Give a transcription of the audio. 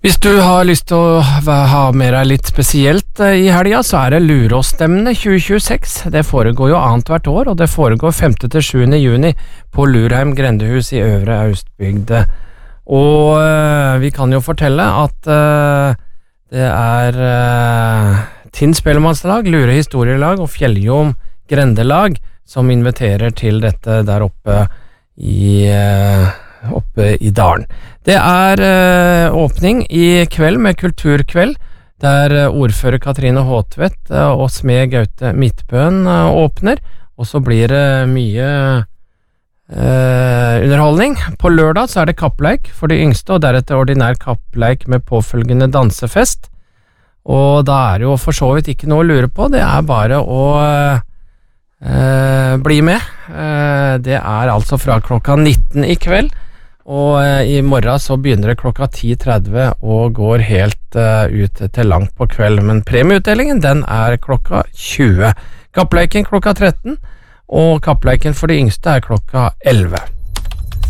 Hvis du har lyst til å ha med deg litt spesielt i helga, så det Luråsstevne 2026. Det foregår jo annet hvert år, og det foregår 5. til 7. juni på Lurheim grendehus i Øvre Austbygd. Og vi kan jo fortelle at det Tinn Spellemannslag, Lure Historielag og Fjelljom Grendelag som inviterer til dette der oppe i dalen. Det åpning i kveld med kulturkveld, der ordfører Katrine Håtvedt og smed Gaute Midtbøen åpner, og så blir det mye underholdning. På lørdag så det kappleik for de yngste, og deretter ordinær kappleik med påfølgende dansefest. Og da det jo for så vidt ikke noe å lure på, det bare å bli med. Det altså fra klokka 19 i kveld, og i morgen så begynner det klokka 10:30 og går helt ut til langt på kveld, men premieutdelingen den klokka 20. Kappleiken klokka 13, og kappleiken for de yngste klokka 11.